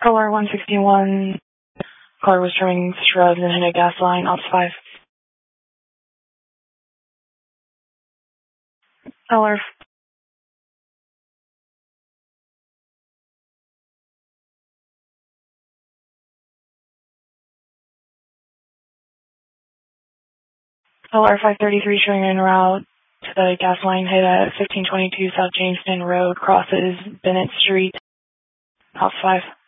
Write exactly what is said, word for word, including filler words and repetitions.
L R one sixty-one, car was trimming shrubs and hit a gas line, ops five. L R L R five thirty-three showing en route to the gas line, hit at fifteen twenty-two South Jamestown Road, crosses Bennett Street, ops five.